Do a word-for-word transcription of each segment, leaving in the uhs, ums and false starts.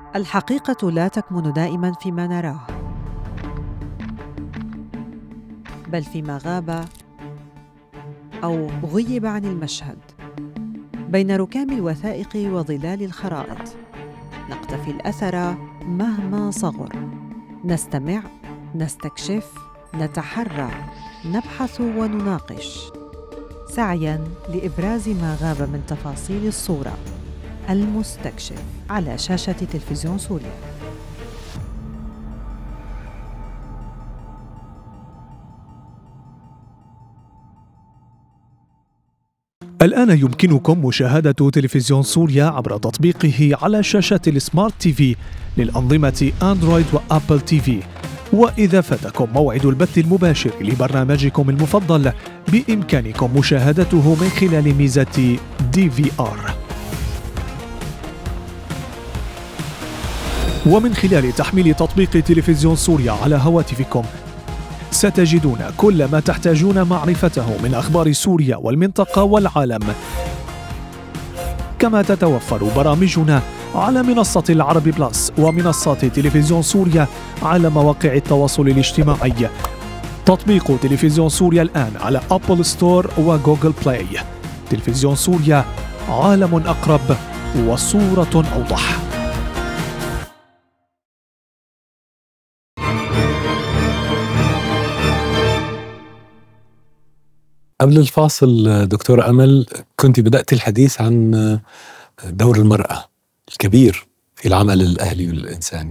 الحقيقة لا تكمن دائماً فيما نراه، بل فيما غاب أو غيب عن المشهد. بين ركام الوثائق وظلال الخرائط نقتفي الأثر مهما صغر، نستمع، نستكشف، نتحرى، نبحث ونناقش، سعياً لإبراز ما غاب من تفاصيل الصورة. المستكشف على شاشة تلفزيون سوريا. الآن يمكنكم مشاهدة تلفزيون سوريا عبر تطبيقه على شاشة السمارت تي في للأنظمة أندرويد وأبل تي في. وإذا فاتكم موعد البث المباشر لبرنامجكم المفضل، بإمكانكم مشاهدته من خلال ميزة دي في آر. ومن خلال تحميل تطبيق تلفزيون سوريا على هواتفكم ستجدون كل ما تحتاجون معرفته من أخبار سوريا والمنطقة والعالم. كما تتوفر برامجنا على منصة العربي بلس ومنصات تلفزيون سوريا على مواقع التواصل الاجتماعي. تطبيق تلفزيون سوريا الآن على أبل ستور وجوجل بلاي. تلفزيون سوريا، عالم أقرب وصورة أوضح. قبل الفاصل دكتورة أمل كنت بدأت الحديث عن دور المرأة الكبير في العمل الأهلي والإنساني،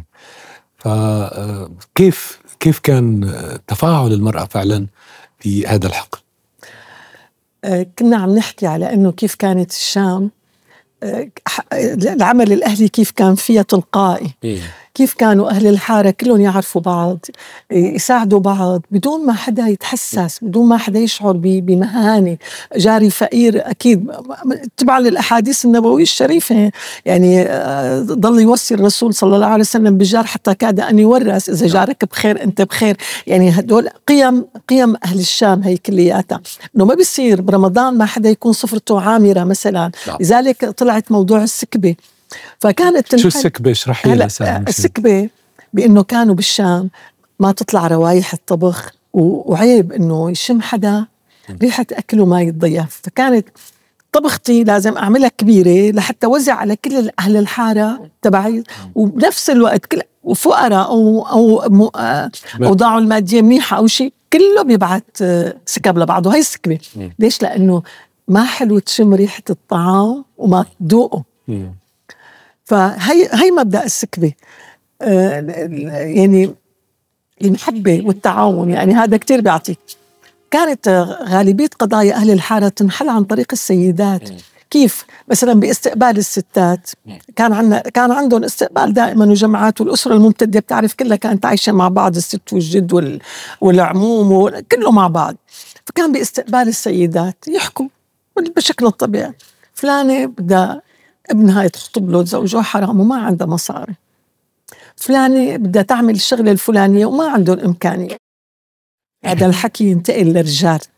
فكيف كيف كان تفاعل المرأة فعلا في هذا الحقل؟ كنا عم نحكي على أنه كيف كانت الشام العمل الأهلي كيف كان فيها تلقائي، كيف كانوا أهل الحارة كلهم يعرفوا بعض، يساعدوا بعض بدون ما حدا يتحسس، بدون ما حدا يشعر بمهانة. جاري فقير أكيد تبع للأحاديث النبوية الشريفة، يعني ضل يوصي الرسول صلى الله عليه وسلم بالجار حتى كاد أن يورث، إذا جارك بخير أنت بخير. يعني هدول قيم قيم أهل الشام هي كلياتها، إنه ما بيصير برمضان ما حدا يكون صفرته عامرة مثلا. لذلك طلعت موضوع السكبة. فكانت شو السكبة؟ اشرحي لنا. السكبة بأنه كانوا بالشام ما تطلع روايح الطبخ، وعيب أنه يشم حدا ريحة أكل وما يتضيف. فكانت طبختي لازم أعملها كبيرة لحتى وزع على كل أهل الحارة تبعي، وبنفس الوقت كل وفقراء أو أو أوضاعه المادية منيحة أو شيء كله بيبعت سكب لبعضه. هاي السكبة. ليش؟ لأنه ما حلو تشم ريحة الطعام وما تذوقه. فهي هي مبدأ السكبة. آه يعني المحبة والتعاون، يعني هذا كتير بيعطيك. كانت غالبية قضايا أهل الحارة تنحل عن طريق السيدات. كيف؟ مثلا باستقبال الستات كان عنا كان عندهم استقبال دائما، وجماعات، والأسرة الممتدة بتعرف كلها كانت عايشة مع بعض، الست والجد وال... والعموم كله مع بعض. فكان باستقبال السيدات يحكوا بشكل طبيعي، فلانة بدها ابنها يتخطب له زوجها حرام وما عنده مصاري، فلانة بدها تعمل الشغلة الفلانية وما عندهم إمكانية. هذا الحكي ينتقل للرجال.